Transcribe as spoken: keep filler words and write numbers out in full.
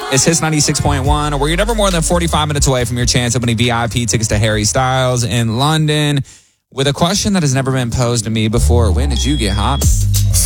It's Hits ninety-six point one, where you're never more than forty-five minutes away from your chance of winning V I P tickets to Harry Styles in London. With a question that has never been posed to me before, when did you get hot?